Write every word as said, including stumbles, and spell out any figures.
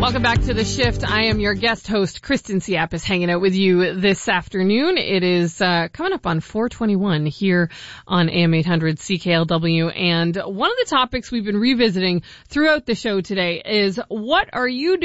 Welcome back to The Shift. I am your guest host, Kristen Siapis, hanging out with you this afternoon. It is uh coming up on four twenty-one here on A M eight hundred C K L W. And one of the topics we've been revisiting throughout the show today is, what are you doing